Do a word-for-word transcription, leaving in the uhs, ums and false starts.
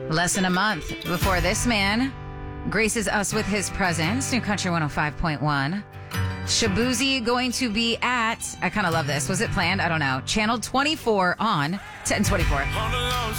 Less than a month before this man graces us with his presence, New Country one oh five point one. Shabuzi going to be at, I kind of love this. Was it planned? I don't know. Channel twenty-four on ten twenty-four.